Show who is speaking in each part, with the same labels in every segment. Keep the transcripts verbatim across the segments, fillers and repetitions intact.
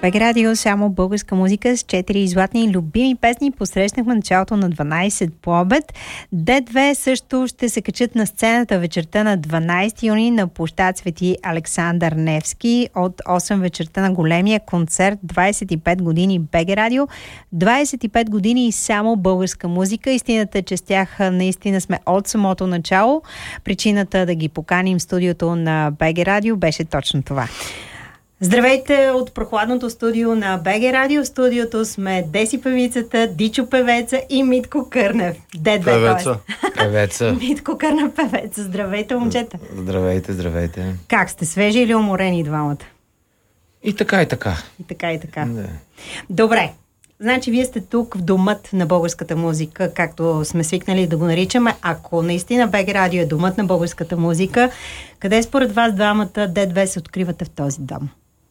Speaker 1: БГ Радио, само българска музика с четири златни любими песни. Посрещнахме началото на дванайсет по обед. Д две също ще се качат на сцената вечерта на дванайсети юни на площад Свети Александър Невски от осем вечерта на големия концерт двайсет и пет години БГ Радио. двайсет и пет години и само българска музика. Истината е, че с тях наистина сме от самото начало. Причината да ги поканим в студиото на БГ Радио беше точно това. Здравейте от прохладното студио на БГ Радио. В студиото сме Деси певицата, Дичо певеца и Митко Кърнев. Д две,
Speaker 2: певеца.
Speaker 3: Певеца.
Speaker 1: Митко Кърнев певеца. Здравейте, момчета.
Speaker 3: Здравейте, здравейте.
Speaker 1: Как сте? Свежи или уморени двамата?
Speaker 3: И така, и така.
Speaker 1: И така, и така.
Speaker 3: Не.
Speaker 1: Добре. Значи вие сте тук в домът на българската музика, както сме свикнали да го наричаме. Ако наистина БГ Радио е домът на българската музика, къде според вас двамата Д две се откривате в този дом?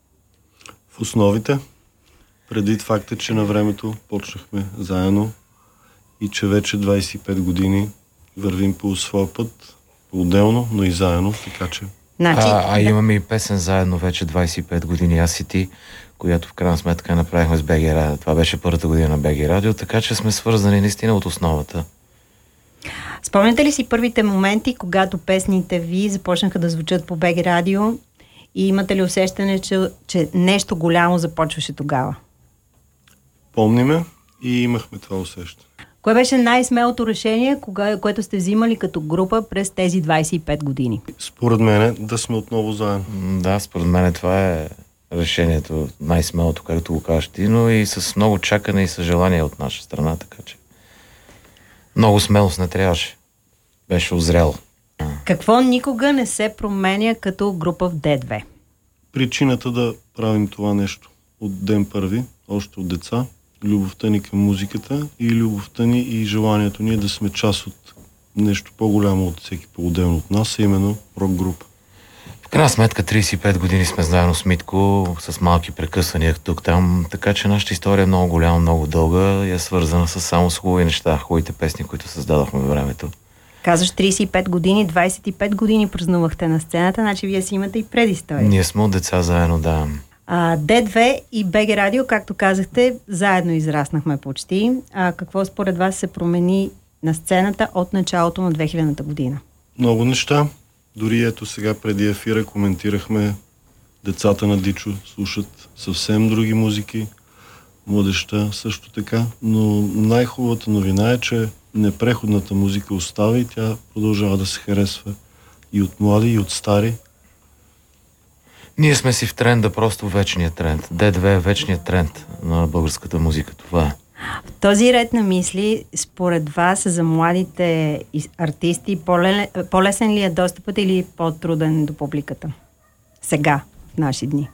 Speaker 2: В основите, предвид факта, че на времето почнахме заедно и че вече двайсет и пет години вървим по своя път, по-отделно, но и заедно, така че...
Speaker 3: Значи, а, а имаме и песен заедно вече двайсет и пет години, аз и ти, която в крайна сметка направихме с БГ Радио. Това беше първата година на БГ Радио, така че сме свързани наистина от основата.
Speaker 1: Спомняте ли си първите моменти, когато песните ви започнаха да звучат по БГ Радио и имате ли усещане, че, че нещо голямо започваше тогава?
Speaker 2: Помниме и имахме това усещане.
Speaker 1: Кое беше най-смелото решение, кога, което сте взимали като група през тези двайсет и пет години?
Speaker 2: Според мен да сме отново заедно.
Speaker 3: Да, според мен това е решението най-смелото, както го кажеш ти, но и с много чакане и съжаление от наша страна, така че много смелост не трябваше. Беше озряло.
Speaker 1: Какво никога не се променя като група в Д две?
Speaker 2: Причината да правим това нещо от ден първи, още от деца, любовта ни към музиката и любовта ни и желанието ни е да сме част от нещо по-голямо от всеки по-отделно от нас, а именно рок-група.
Speaker 3: В крайна сметка трийсет и пет години сме заедно с Митко, с малки прекъсвания тук-там, така че нашата история е много голяма, много дълга и е свързана с само с хубави неща, хубавите песни, които създадохме във времето.
Speaker 1: Казваш трийсет и пет години, двайсет и пет години празнувахте на сцената, значи вие си имате и предистория.
Speaker 3: Ние сме от деца заедно, да.
Speaker 1: А, Д две и БГ Радио, както казахте, заедно израснахме почти. А какво според вас се промени на сцената от началото на две хилядната година?
Speaker 2: Много неща. Дори ето сега преди ефира коментирахме, децата на Дичо слушат съвсем други музики, младежта също така, но най-хубавата новина е, че непреходната музика остава и тя продължава да се харесва и от млади, и от стари.
Speaker 3: Ние сме си в тренда, просто вечния тренд. Д две е вечният тренд на българската музика. Това е.
Speaker 1: В този ред на мисли, според вас за младите артисти по-лесен ли е достъпът или по-труден до публиката? Сега, в наши дни.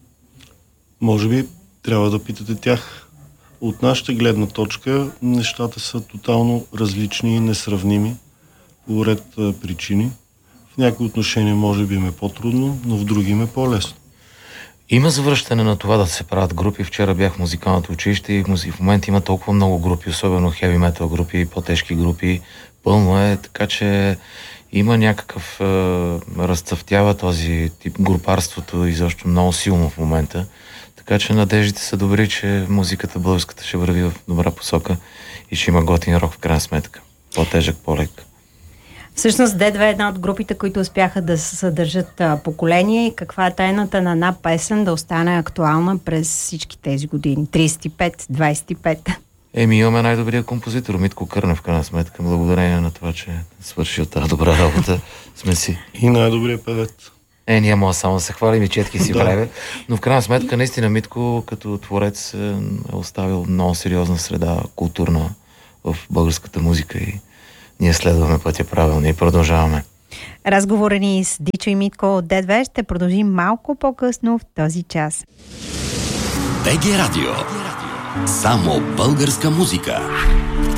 Speaker 2: Може би трябва да питате тях. От нашата гледна точка нещата са тотално различни и несравними по ред причини. В някои отношения може би им е по-трудно, но в други им е по-лесно.
Speaker 3: Има завръщане на това да се правят групи. Вчера бях в музикалното училище и в момента има толкова много групи, особено heavy metal групи, по-тежки групи. Пълно е, така че има някакъв е, разцъфтява този тип групарството и защо много силно в момента. Така че надеждите са добри, че музиката българската ще върви в добра посока и ще има готин рок в крайна сметка. По-тежък, по-лек.
Speaker 1: Всъщност Д две е една от групите, които успяха да съдържат а, поколение. И каква е тайната на една песен да остане актуална през всички тези години? трийсет и пет, двайсет и пет.
Speaker 3: Еми, имаме най-добрия композитор, Митко Кърнев, в крайна сметка. Благодарение на това, че свърши от тази добра работа. Сме си.
Speaker 2: И най-добрия певец.
Speaker 3: Е, ние може само да се хвалим и четки си време. Но в крайна сметка, наистина, Митко като творец е оставил много сериозна среда, културна в българската музика и ние следваме пътя правилно и продължаваме.
Speaker 1: Разговора ни с Дичо и Митко от Д две ще продължим малко по-късно в този час.
Speaker 4: БГ Радио. Само българска музика.